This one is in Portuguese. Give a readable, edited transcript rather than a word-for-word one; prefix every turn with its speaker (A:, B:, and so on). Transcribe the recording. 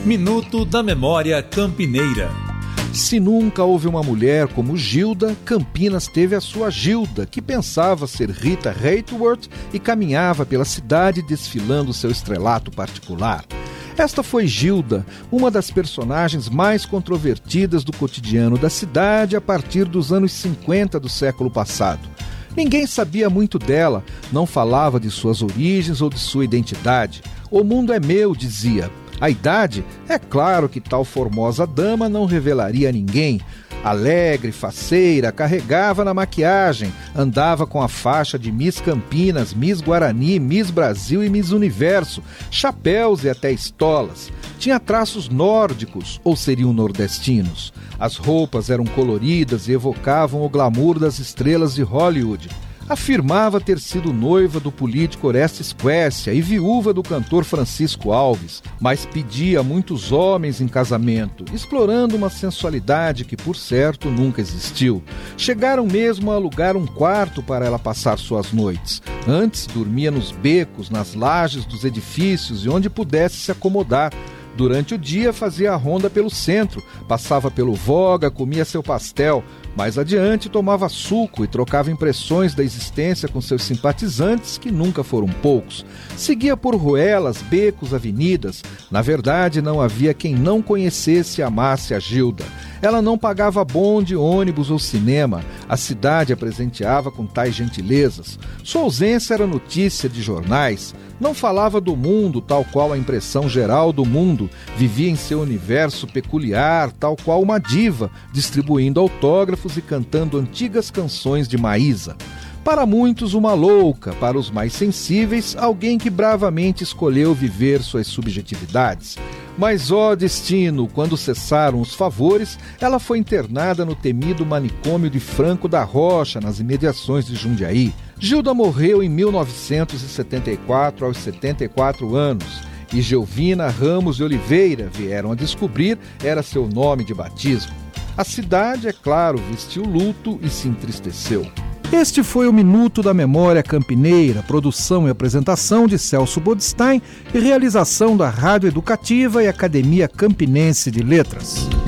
A: Minuto da Memória Campineira.
B: Se nunca houve uma mulher como Gilda, Campinas teve a sua Gilda, que pensava ser Rita Hayworth e caminhava pela cidade desfilando seu estrelato particular. Esta foi Gilda, uma das personagens mais controvertidas do cotidiano da cidade a partir dos anos 50 do século passado. Ninguém sabia muito dela, não falava de suas origens ou de sua identidade. O mundo é meu, dizia. A idade? É claro que tal formosa dama não revelaria a ninguém. Alegre, faceira, carregava na maquiagem, andava com a faixa de Miss Campinas, Miss Guarani, Miss Brasil e Miss Universo, chapéus e até estolas. Tinha traços nórdicos, ou seriam nordestinos. As roupas eram coloridas e evocavam o glamour das estrelas de Hollywood. Afirmava ter sido noiva do político Orestes Quércia e viúva do cantor Francisco Alves, mas pedia muitos homens em casamento, explorando uma sensualidade que, por certo, nunca existiu. Chegaram mesmo a alugar um quarto para ela passar suas noites. Antes, dormia nos becos, nas lajes dos edifícios e onde pudesse se acomodar. Durante o dia fazia a ronda pelo centro, passava pelo Voga, comia seu pastel. Mais adiante tomava suco e trocava impressões da existência com seus simpatizantes, que nunca foram poucos. Seguia por ruelas, becos, avenidas. Na verdade, não havia quem não conhecesse e amasse a Gilda. Ela não pagava bonde, ônibus ou cinema. A cidade a presenteava com tais gentilezas. Sua ausência era notícia de jornais. Não falava do mundo, tal qual a impressão geral do mundo. Vivia em seu universo peculiar, tal qual uma diva, distribuindo autógrafos e cantando antigas canções de Maísa. Para muitos, uma louca, para os mais sensíveis, alguém que bravamente escolheu viver suas subjetividades. Mas, ó destino, quando cessaram os favores, ela foi internada no temido manicômio de Franco da Rocha, nas imediações de Jundiaí. Gilda morreu em 1974, aos 74 anos, e Gelvina Ramos de Oliveira, vieram a descobrir, era seu nome de batismo. A cidade, é claro, vestiu luto e se entristeceu. Este foi o Minuto da Memória Campineira, produção e apresentação de Celso Bodstein e realização da Rádio Educativa e Academia Campinense de Letras.